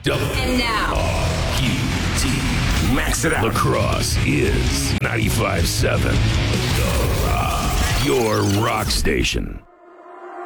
And now, QT. Max it out. Lacrosse is 95.7. The Rock. Your rock station.